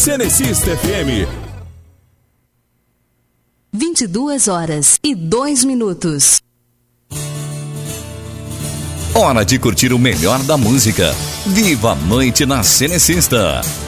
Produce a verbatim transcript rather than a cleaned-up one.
Cenecista F M. vinte e duas horas e dois minutos. Hora de curtir o melhor da música. Viva a noite na Cenecista.